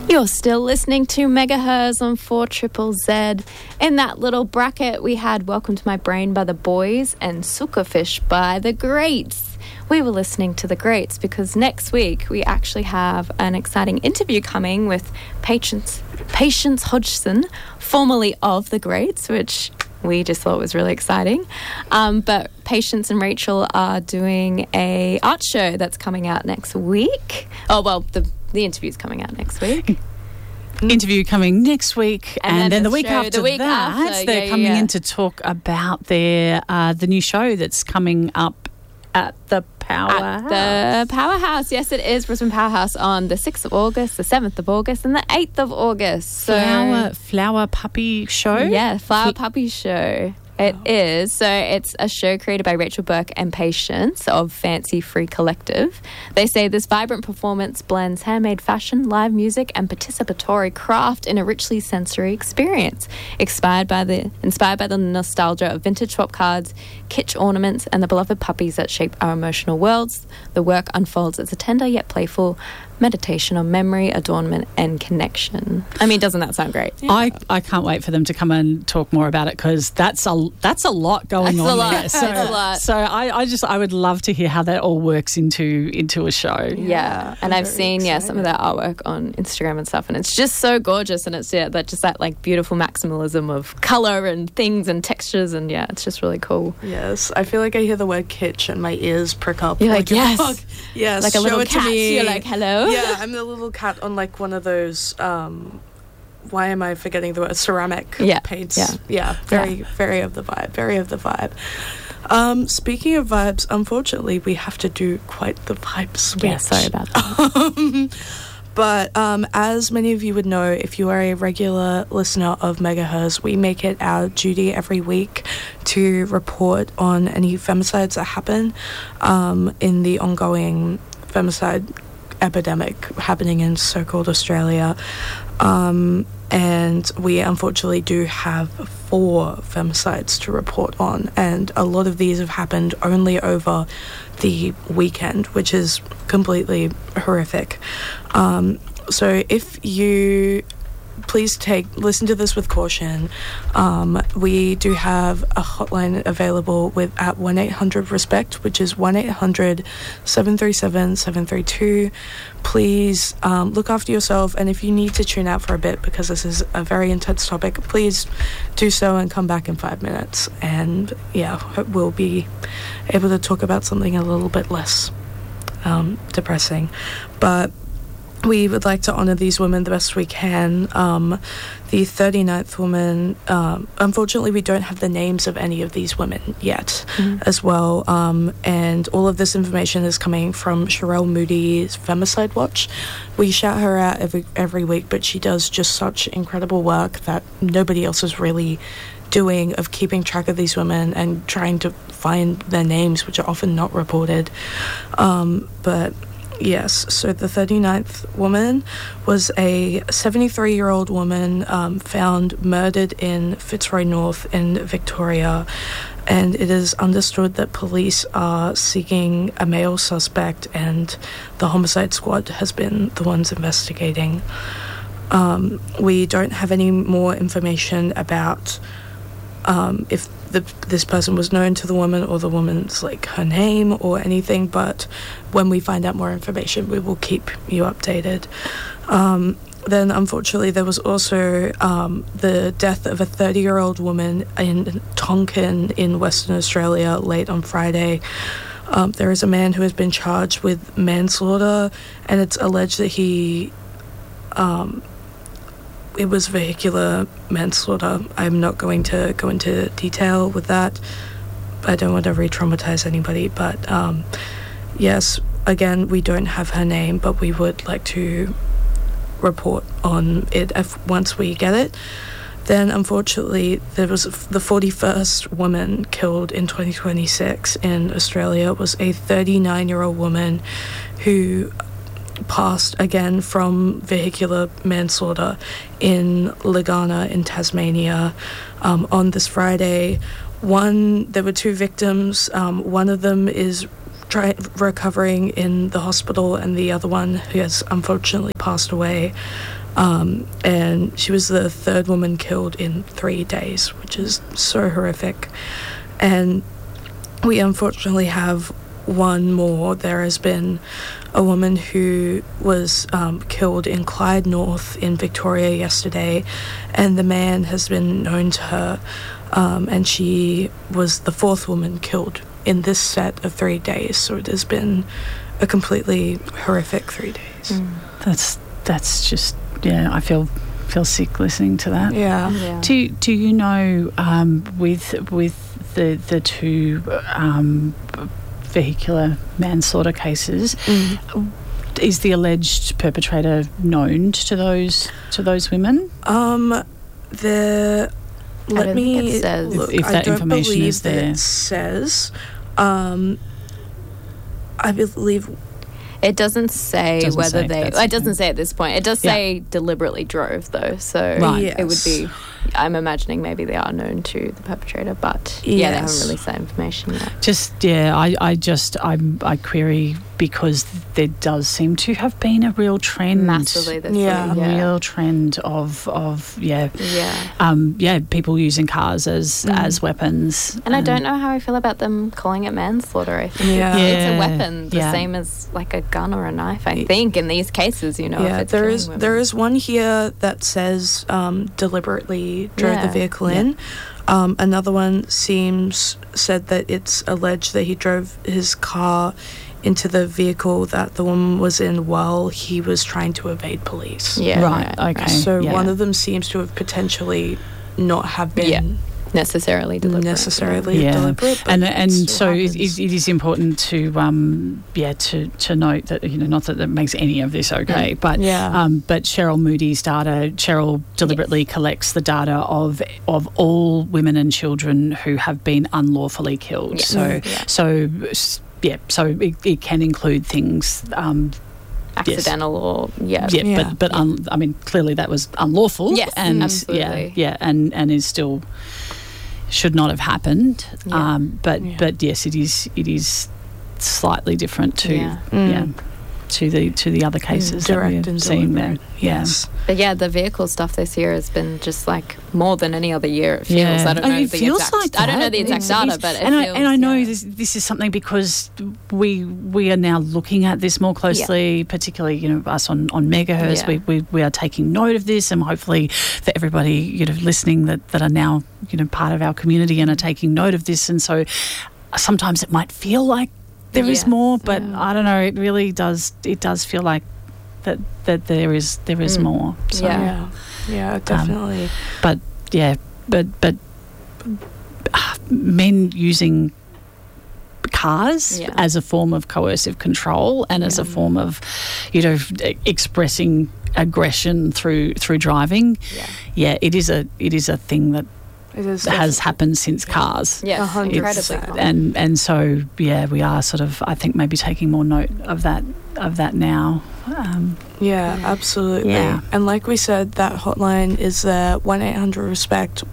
You're still listening to Megahertz on 4ZZZ. In that little bracket, we had Welcome to My Brain by The Boys and Suckerfish by The Greats. We were listening to The Greats because next week we actually have an exciting interview coming with Patience Hodgson, formerly of The Greats, which we just thought was really exciting. But Patience and Rachel are doing a art show that's coming out next week. Oh, well, the interview's coming out next week. Interview coming next week, and then the week after after, they're coming in to talk about their the new show that's coming up at the Powerhouse. At the Powerhouse, yes, it is Brisbane Powerhouse on the 6th of August, the 7th of August, and the 8th of August. So, Flower Puppy Show? Yeah, Flower Puppy Show. It is. So it's a show created by Rachel Burke and Patience of Fancy Free Collective. They say this vibrant performance blends handmade fashion, live music, and participatory craft in a richly sensory experience. Inspired by the nostalgia of vintage swap cards, kitsch ornaments, and the beloved puppies that shape our emotional worlds, the work unfolds as a tender yet playful meditation on memory, adornment, and connection. I mean, doesn't that sound great? Yeah. I can't wait for them to come and talk more about it, because that's a lot going on there. So, that's a lot. So I would love to hear how that all works into a show. Yeah, and I've seen some of their artwork on Instagram and stuff, and it's just so gorgeous, and it's that like beautiful maximalism of color and things and textures, and it's just really cool. Yes, I feel like I hear the word kitsch and my ears prick up. You're like yes, yes, like a little cat. You're like hello. Yeah, I'm the little cat on like one of those. Why am I forgetting the word? Ceramic paints. Yeah, very of the vibe. Very of the vibe. Speaking of vibes, unfortunately, we have to do quite the vibe switch. Yeah, sorry about that. But as many of you would know, if you are a regular listener of Megahertz, we make it our duty every week to report on any femicides that happen in the ongoing femicide epidemic happening in so-called Australia. And we unfortunately do have 4 femicides to report on, and a lot of these have happened only over the weekend, which is completely horrific. So if you please listen to this with caution. We do have a hotline available at 1-800-RESPECT, which is 1-800-737-732. Please look after yourself, and if you need to tune out for a bit because this is a very intense topic, please do so and come back in 5 minutes, and we'll be able to talk about something a little bit less depressing. But we would like to honour these women the best we can. The 39th woman, unfortunately we don't have the names of any of these women yet as well, and all of this information is coming from Sherelle Moody's Femicide Watch. We shout her out every week, but she does just such incredible work that nobody else is really doing, of keeping track of these women and trying to find their names, which are often not reported. But yes, so the 39th woman was a 73-year-old woman found murdered in Fitzroy North in Victoria, and it is understood that police are seeking a male suspect, and the homicide squad has been the ones investigating. We don't have any more information about if this person was known to the woman or the woman's her name or anything, but when we find out more information we will keep you updated. Then unfortunately there was also the death of a 30-year-old woman in Tonkin in Western Australia late on Friday. There is a man who has been charged with manslaughter, and it's alleged that it was vehicular manslaughter. I'm not going to go into detail with that. I don't want to re-traumatize anybody, but yes, again, we don't have her name, but we would like to report on it once we get it. Then, unfortunately, there was the 41st woman killed in 2026 in Australia. It was a 39-year-old woman who passed again from vehicular manslaughter in Legana in Tasmania on this Friday. There were 2 victims. One of them is recovering in the hospital, and the other one who has unfortunately passed away. And she was the third woman killed in 3 days, which is so horrific. And we unfortunately have one more. There has been a woman who was killed in Clyde North in Victoria yesterday, and the man has been known to her, and she was the fourth woman killed in this set of 3 days. So it has been a completely horrific 3 days. That's just, I feel sick listening to that. Yeah. Do you know with the two vehicular manslaughter cases, is the alleged perpetrator known to those women? I don't think it says. Look. If that I don't information believe is there. it says. I believe. It doesn't say Doesn't whether say, they... that's It doesn't okay. say at this point. It does say deliberately drove, though. So Right. it would be... I'm imagining maybe they are known to the perpetrator, but they haven't Yes. released that information yet. I query because there does seem to have been a real trend. Massively. This Yeah. week, A real trend of people using cars as weapons. And I don't know how I feel about them calling it manslaughter. I think Yeah. it's a weapon, the Yeah. same as like a gun or a knife, I think, in these cases, if it's there killing is women. there is one here that says deliberately drove the Yeah. vehicle in. Another one said that it's alleged that he drove his car into the vehicle that the woman was in while he was trying to evade police. Yeah. Right, okay. So yeah. one of them seems to have potentially not have been necessarily deliberate. deliberate. But and it still so it happens. is important to note that not that it makes any of this okay, but Cheryl Moody's data. Cheryl deliberately collects the data of all women and children who have been unlawfully killed. Yeah. So it can include things. Accidental or but I mean clearly that was unlawful. Yes, and absolutely. and is still should not have happened. Yeah. But yes, it is slightly different to to the other cases that direct we're and seeing there. deliberate. Yes. But the vehicle stuff this year has been just like more than any other year. It feels. I don't know it the feels exact. like I don't know that. the exact data, but it feels, I know this is something because we are now looking at this more closely, particularly us on Megahertz. Yeah. We are taking note of this, and hopefully for everybody listening that are now part of our community and are taking note of this. And so sometimes it might feel like there is more, but I don't know. It really does. It does feel like that there is more. So, yeah, definitely. but men using cars as a form of coercive control and as a form of expressing aggression through driving. It is a thing that has happened since cars. Yes, incredibly common. And so we are sort of, I think, maybe taking more note of that now. Absolutely. Yeah. And like we said, that hotline is 1-800-RESPECT,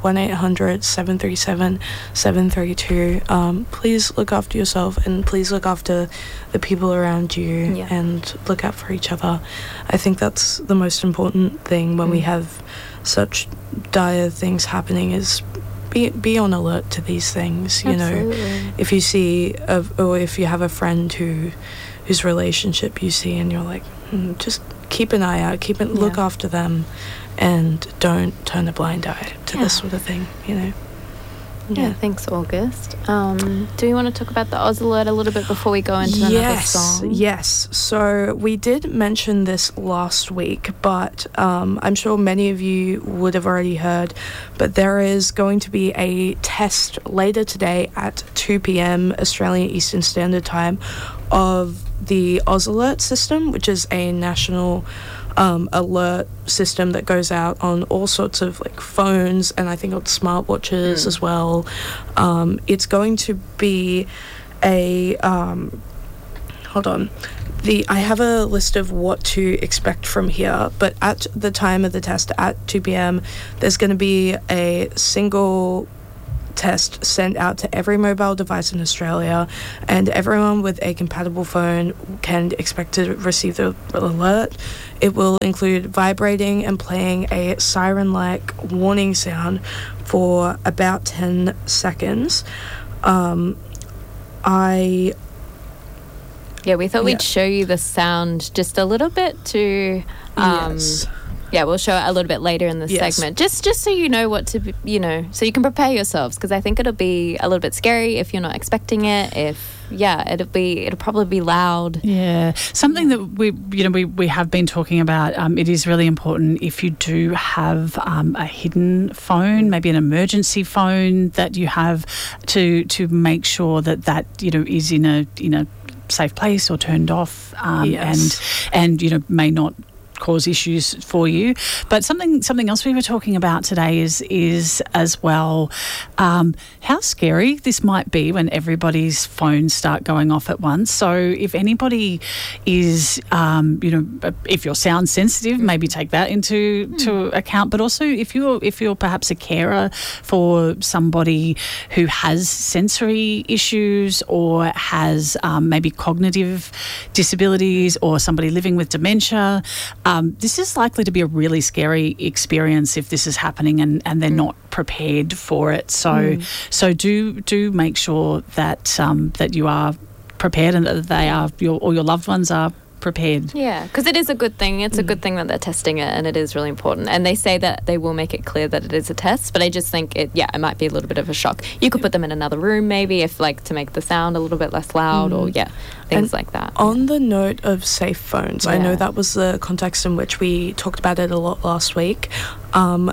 1-800-737-732. Please look after yourself and please look after the people around you and look out for each other. I think that's the most important thing when we have such dire things happening is be on alert to these things. If you see or if you have a friend whose relationship you see and you're like, just keep an eye out, look after them, and don't turn a blind eye to this sort of thing. Thanks, August. Do we want to talk about the Oz Alert a little bit before we go into another song? Yes. So we did mention this last week, but I'm sure many of you would have already heard, but there is going to be a test later today at 2 p.m. Australian Eastern Standard Time of the Oz Alert system, which is a national alert system that goes out on all sorts of phones and I think on smartwatches as well. It's going to be a hold on. I have a list of what to expect from here, but at the time of the test at 2 p.m. there's going to be a single test sent out to every mobile device in Australia, and everyone with a compatible phone can expect to receive the alert. It will include vibrating and playing a siren-like warning sound for about 10 seconds. We thought we'd show you the sound just a little bit to... Yes. Yeah, we'll show it a little bit later in the segment, just so you know what to, so you can prepare yourselves, because I think it'll be a little bit scary if you're not expecting it. It'll probably be loud. Yeah, something that we have been talking about. It is really important if you do have a hidden phone, maybe an emergency phone that you have, to make sure that is in a safe place or turned off, and may not cause issues for you. But something else we were talking about today is as well how scary this might be when everybody's phones start going off at once. So if anybody is if you're sound sensitive, maybe take that into account. But also if you're perhaps a carer for somebody who has sensory issues or has maybe cognitive disabilities, or somebody living with dementia, this is likely to be a really scary experience if this is happening and they're not prepared for it. So do make sure that that you are prepared and that your loved ones are prepared. Yeah, because it is a good thing. It's a good thing that they're testing it, and it is really important. And they say that they will make it clear that it is a test, but I just think it might be a little bit of a shock. You could put them in another room maybe, if to make the sound a little bit less loud, or things like that. On the note of safe phones, I know that was the context in which we talked about it a lot last week. All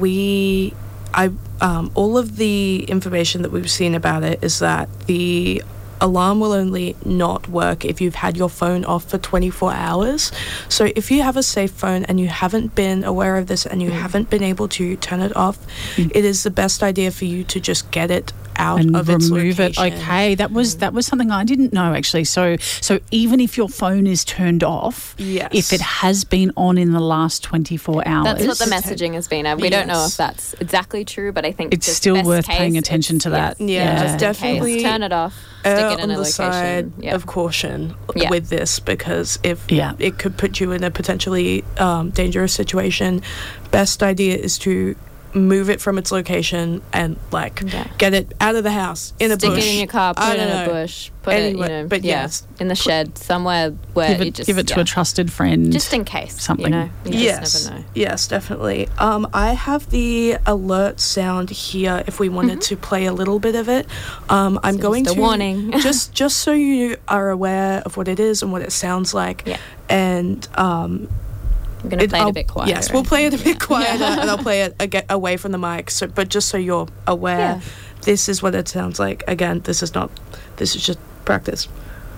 of the information that we've seen about it is that the alarm will only not work if you've had your phone off for 24 hours. So if you have a safe phone and you haven't been aware of this and you haven't been able to turn it off, it is the best idea for you to just get it out and of its remove location. it. Okay, that was something I didn't know actually. So even if your phone is turned off, if it has been on in the last 24 hours, that's what the messaging has been. We don't know if that's exactly true, but I think it's still worth paying attention to that. Just definitely turn it off. Stick it in on a the location. Side of caution with this, because if it could put you in a potentially dangerous situation, best idea is to move it from its location and get it out of the house, in a bush. Stick it in your car, put it in a bush, put anywhere, it, but in the shed somewhere where give it to a trusted friend, just in case. Something. You just never know. Yes, definitely. I have the alert sound here. If we wanted to play a little bit of it, I'm going to warning. just so you are aware of what it is and what it sounds like. Yeah. And I'm going to play it a bit quieter. Yes, we'll play it a bit quieter, and I'll play it away from the mic. So, but just so you're aware, this is what it sounds like. Again, this is just practice.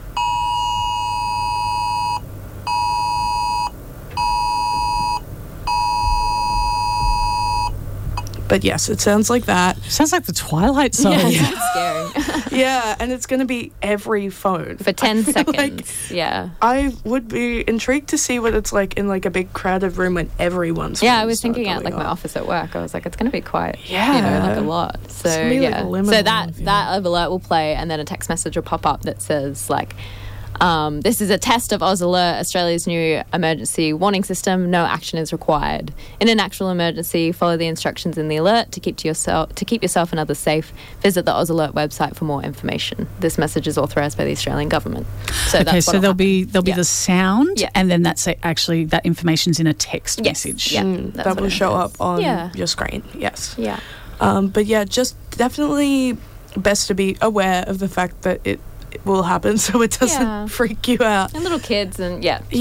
But yes, it sounds like that. Sounds like the Twilight Zone. Yeah, it's scary. Yeah, and it's going to be every phone. For 10 seconds, I would be intrigued to see what it's like in a big crowded room when everyone's I was thinking at my office at work, I was like, it's going to be quite, a lot. So, so that alert will play, and then a text message will pop up that says, this is a test of Oz Alert, Australia's new emergency warning system. No action is required. In an actual emergency, follow the instructions in the alert to keep yourself and others safe. Visit the Oz Alert website for more information. This message is authorised by the Australian government. So there'll be the sound, and then that's actually that information's in a text message. Yeah, that will show up on your screen. Yes. Yeah. But just definitely best to be aware of the fact that it will happen, so it doesn't freak you out. And little kids, and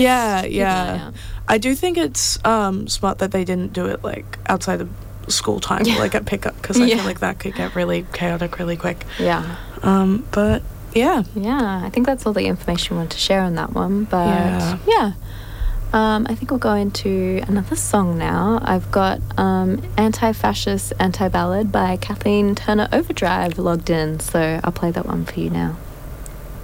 I do think it's smart that they didn't do it outside of school time, at pickup, because I feel like that could get really chaotic really quick. But I think that's all the information we want to share on that one. But I think we'll go into another song now. I've got Anti-Fascist Anti-Ballad by Kathleen Turner Overdrive logged in, so I'll play that one for you now.